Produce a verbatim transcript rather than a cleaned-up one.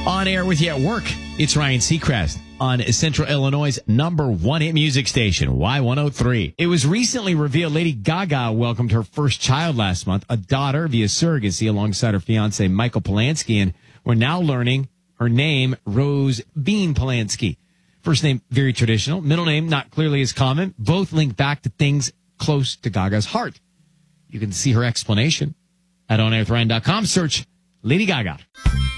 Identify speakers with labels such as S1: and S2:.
S1: On air with you at work, it's Ryan Seacrest on Central Illinois' number one hit music station, Y one oh three. It was recently revealed Lady Gaga welcomed her first child last month, a daughter via surrogacy alongside her fiancé, Michael Polanski, and we're now learning her name, Rose Bean Polanski. First name, very traditional. Middle name, not clearly as common. Both link back to things close to Gaga's heart. You can see her explanation at on air with ryan dot com. Search Lady Gaga.